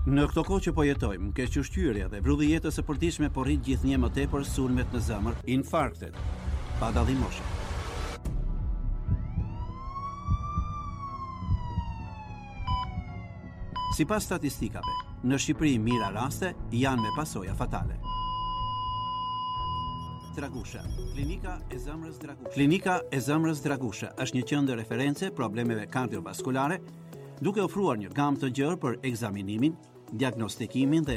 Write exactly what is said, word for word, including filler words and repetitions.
Në këto kohë që po jetojmë, kequshqyrja dhe vrudhi jetës së përditshme po rrit gjithnjë më tepër sulmet në zemër, infarktet, pa dallim moshe. Sipas statistikave, në Shqipëri mira raste janë me pasoja fatale. Dragusha, klinika e zemrës Dragusha. Klinika e zemrës Dragusha është një qendër referencë problemeve kardiovaskulare, duke ofruar një gamë të gjerë për ekzaminimin, diagnostikimin dhe